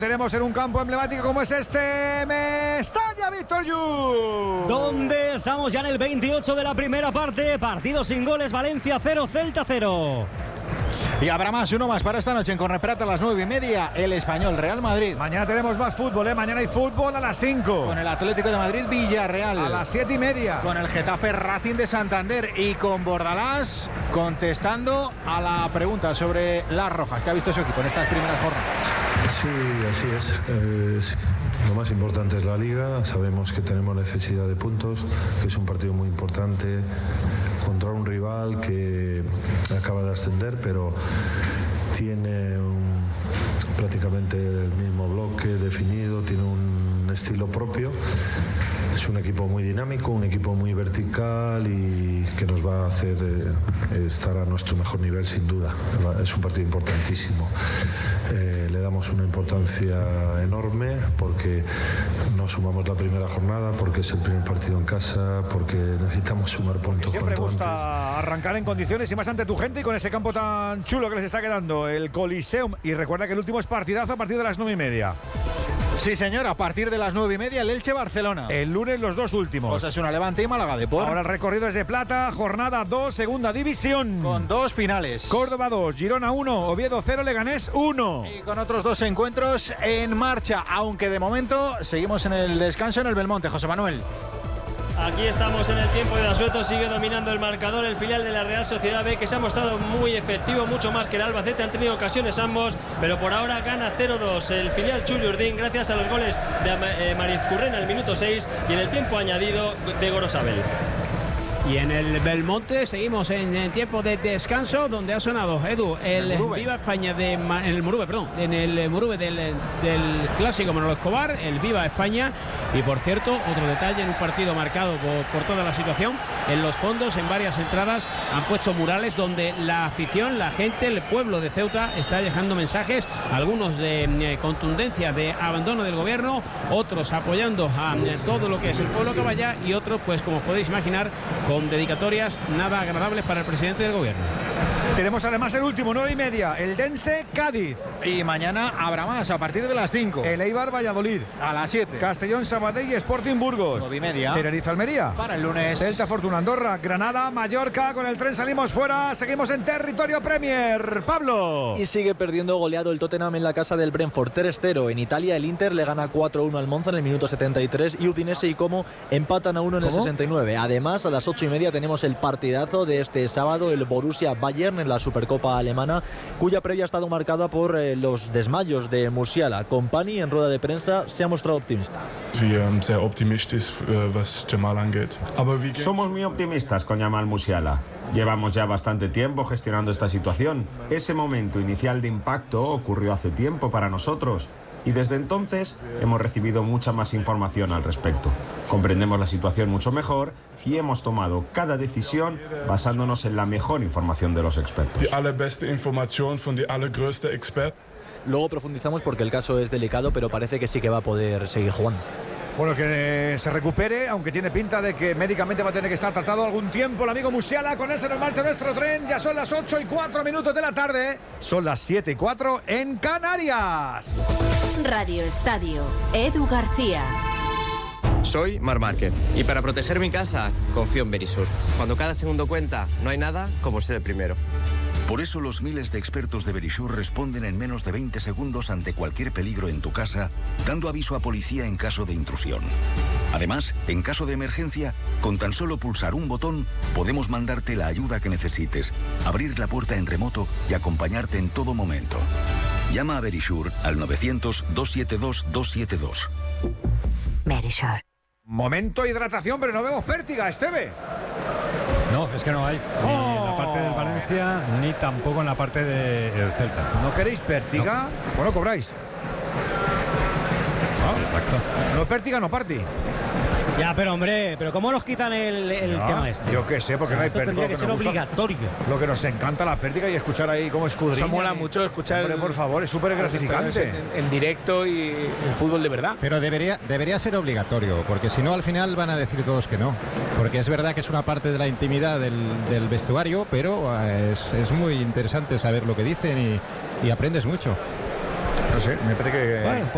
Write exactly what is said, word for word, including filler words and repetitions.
Tenemos en un campo emblemático como es este, Mestalla, Víctor Yu. Donde estamos ya en el veintiocho de la primera parte, partido sin goles, Valencia cero, Celta cero. Y habrá más, uno más para esta noche en Correprata a las nueve y media, el Español Real Madrid. Mañana tenemos más fútbol, ¿eh? Mañana hay fútbol a las cinco. Con el Atlético de Madrid Villarreal. A las siete y media. Con el Getafe Racing de Santander y con Bordalás contestando a la pregunta sobre las rojas que ha visto su equipo en estas primeras jornadas. Sí, así es. Eh, sí. Lo más importante es la Liga. Sabemos que tenemos necesidad de puntos, que es un partido muy importante contra un rival que acaba de ascender, pero tiene un, prácticamente el mismo bloque definido, tiene un estilo propio. Es un equipo muy dinámico, un equipo muy vertical y que nos va a hacer eh, estar a nuestro mejor nivel sin duda. Es un partido importantísimo. Eh, le damos una importancia enorme porque no sumamos la primera jornada, porque es el primer partido en casa, porque necesitamos sumar puntos. Siempre cuanto gusta antes. arrancar en condiciones y más ante tu gente y con ese campo tan chulo que les está quedando, el Coliseum. Y recuerda que el último es partidazo a partir de las nueve y media. Sí, señor, a partir de las nueve y media el Elche-Barcelona. El lunes los dos últimos. Osasuna Levante y Málaga Depor. Ahora el recorrido es de plata, jornada dos, segunda división. Con dos finales. Córdoba dos, Girona uno, Oviedo cero, Leganés uno. Y con otros dos encuentros en marcha, aunque de momento seguimos en el descanso en el Belmonte. José Manuel. Aquí estamos en el tiempo de asueto, sigue dominando el marcador el filial de la Real Sociedad B, que se ha mostrado muy efectivo, mucho más que el Albacete, han tenido ocasiones ambos, pero por ahora gana cero dos el filial Chuli Urdín gracias a los goles de Mariz Currena al minuto seis y en el tiempo añadido de Gorosabel. Y en el Belmonte seguimos en, en tiempo de descanso, donde ha sonado, Edu, el, el Viva España de en el Murube, perdón, en el Murube del, del clásico Manolo Escobar, el Viva España. Y por cierto, otro detalle, en un partido marcado por, por toda la situación, en los fondos, en varias entradas, han puesto murales donde la afición, la gente, el pueblo de Ceuta está dejando mensajes, algunos de eh, contundencia, de abandono del gobierno, otros apoyando a eh, todo lo que es el pueblo que vaya y otros, pues como podéis imaginar, con dedicatorias nada agradables para el presidente del gobierno. Tenemos además el último, nueve y media, el Dense Cádiz. Y mañana habrá más a partir de las cinco. El Eibar Valladolid. A las siete. Castellón Sabadell y Sporting Burgos. nueve y media. Tenerife Almería. Para el lunes. Celta Fortuna Andorra. Granada Mallorca. Con el tren salimos fuera. Seguimos en territorio Premier. Pablo. Y sigue perdiendo goleado el Tottenham en la casa del Brentford tres cero. En Italia el Inter le gana cuatro uno al Monza en el minuto setenta y tres y Udinese y Como empatan a uno en el ¿Cómo? sesenta y nueve. Además, a las ocho y media tenemos el partidazo de este sábado, el Borussia Bayern en la Supercopa alemana, cuya previa ha estado marcada por eh, los desmayos de Musiala. Kompany en rueda de prensa se ha mostrado optimista. Somos muy optimistas con Yamal Musiala. Llevamos ya bastante tiempo gestionando esta situación. Ese momento inicial de impacto ocurrió hace tiempo para nosotros y desde entonces hemos recibido mucha más información al respecto. Comprendemos la situación mucho mejor y hemos tomado cada decisión basándonos en la mejor información de los expertos. Luego profundizamos porque el caso es delicado, pero parece que sí que va a poder seguir jugando. Bueno, que se recupere, aunque tiene pinta de que médicamente va a tener que estar tratado algún tiempo el amigo Musiala. Con él se nos marcha nuestro tren. Ya son las ocho y cuatro minutos de la tarde. Son las siete y cuatro en Canarias. Radio Estadio, Edu García. Soy Mar Márquez y para proteger mi casa confío en Verisur. Cuando cada segundo cuenta, no hay nada como ser el primero. Por eso los miles de expertos de Verisur responden en menos de veinte segundos ante cualquier peligro en tu casa, dando aviso a policía en caso de intrusión. Además, en caso de emergencia, con tan solo pulsar un botón, podemos mandarte la ayuda que necesites, abrir la puerta en remoto y acompañarte en todo momento. Llama a Verisur al novecientos, doscientos setenta y dos, doscientos setenta y dos. Verisur. Momento hidratación, pero no vemos pértiga, Esteve. No, es que no hay. Ni Oh. en la parte del Valencia, ni tampoco en la parte del Celta. ¿No queréis pértiga? No. Bueno, cobráis. ¿No? Exacto. No pértiga, no party. Ya, pero hombre, pero ¿cómo nos quitan el, el No, tema este? yo qué sé, porque o sea, no hay esto pértiga. tendría que ser obligatorio. Lo que nos encanta la pértiga y escuchar ahí cómo escudriña. Eso mola mucho escuchar. Hombre, por favor, es súper gratificante. En, en directo y el fútbol de verdad. Pero debería, debería ser obligatorio, porque si no al final van a decir todos que no. Porque es verdad que es una parte de la intimidad del, del vestuario, pero eh, es, es muy interesante saber lo que dicen y, y aprendes mucho. No sé, me parece que... Bueno,